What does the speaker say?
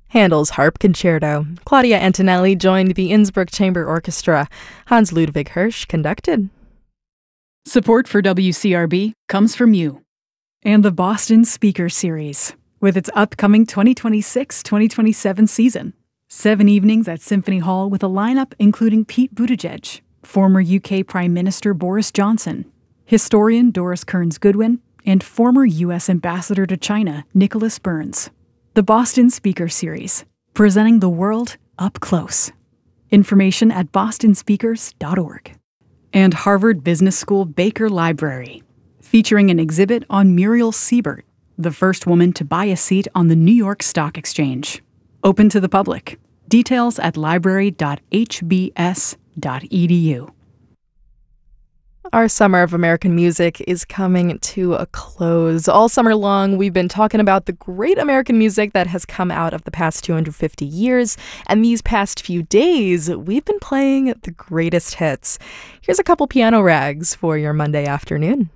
Handel's Harp Concerto. Claudia Antonelli joined the Innsbruck Chamber Orchestra. Hans Ludwig Hirsch conducted. Support for WCRB comes from you. And the Boston Speaker Series, with its upcoming 2026-2027 season. 7 evenings at Symphony Hall with a lineup including Pete Buttigieg, former UK Prime Minister Boris Johnson, historian Doris Kearns Goodwin, and former U.S. Ambassador to China Nicholas Burns. The Boston Speaker Series, presenting the world up close. Information at bostonspeakers.org. And Harvard Business School Baker Library, featuring an exhibit on Muriel Siebert, the first woman to buy a seat on the New York Stock Exchange. Open to the public. Details at library.hbs.edu. Our Summer of American Music is coming to a close. All summer long, we've been talking about the great American music that has come out of the past 250 years, and these past few days, we've been playing the greatest hits. Here's a couple piano rags for your Monday afternoon.